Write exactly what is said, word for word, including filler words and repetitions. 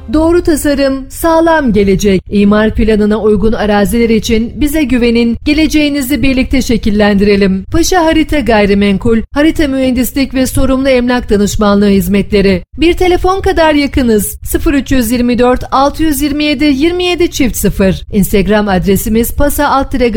Doğru tasarım, sağlam gelecek. İmar planına uygun araziler için bize güvenin, geleceğinizi birlikte şekillendirelim. Paşa Harita Gayrimenkul, harita mühendislik ve sorumlu emlak danışmanlığı hizmetleri. Bir telefon kadar yakınız. sıfır üç yüz yirmi dört altı yüz yirmi yedi yirmi yedi çift sıfır. Instagram adresimiz pasa alt